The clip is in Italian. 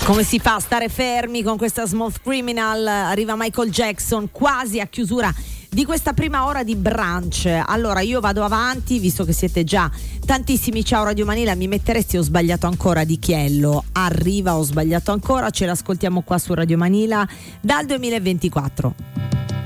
Come si fa a stare fermi con questa Smooth Criminal? Arriva Michael Jackson quasi a chiusura di questa prima ora di brunch. Allora io vado avanti, visto che siete già tantissimi. Ciao Radio Manila, mi metteresti Ho sbagliato ancora di Chiello? Arriva Ho sbagliato ancora, ce l'ascoltiamo qua su Radio Manila dal 2024.